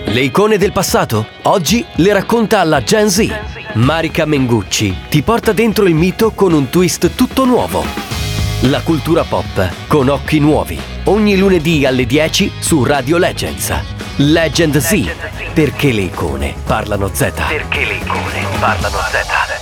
Le icone del passato? Oggi le racconta alla Gen Z. Marica Mengucci ti porta dentro il mito con un twist tutto nuovo. La cultura pop con occhi nuovi. Ogni lunedì alle 10 su Radio Legends. Legend Z. Perché le icone parlano Z.